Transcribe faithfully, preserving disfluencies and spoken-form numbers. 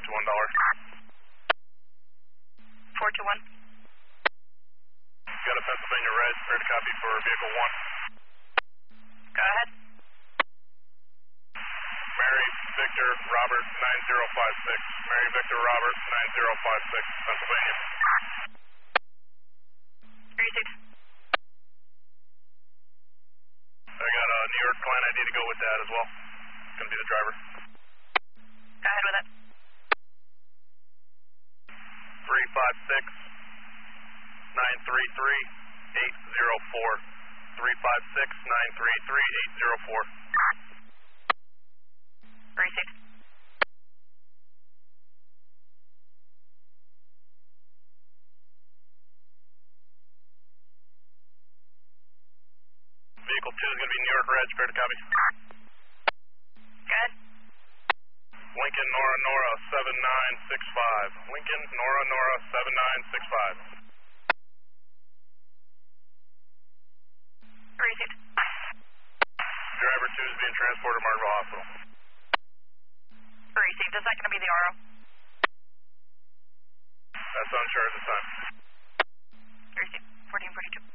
two one dollar. four two one. Got a Pennsylvania red, clear to copy for vehicle one. Go ahead. Mary Victor Robert nine zero five six. Mary Victor Robert nine zero five six, Pennsylvania. Received. I got a New York client I D to go with that as well. It's going to be the driver. Go ahead with it. three five six, nine three three, eight zero four. three five six, nine three three, eight zero four. Received. Vehicle two is going to be New York red, clear to copy. Go ahead. Lincoln Nora Nora seven nine six five. Lincoln Nora Nora seven nine six five. Received. Driver two is being transported to Martinville Hospital. Received. Is that going to be the R O? That's unsure at this time. Received. fourteen forty-two.